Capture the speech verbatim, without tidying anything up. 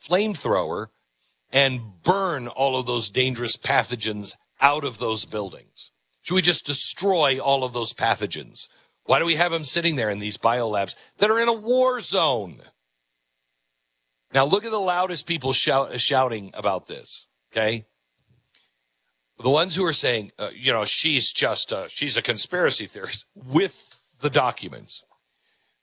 flamethrower and burn all of those dangerous pathogens out of those buildings? Should we just destroy all of those pathogens? Why do we have them sitting there in these biolabs that are in a war zone? Now, look at the loudest people shout, shouting about this, okay? The ones who are saying, uh, you know, she's just, a, she's a conspiracy theorist with the documents.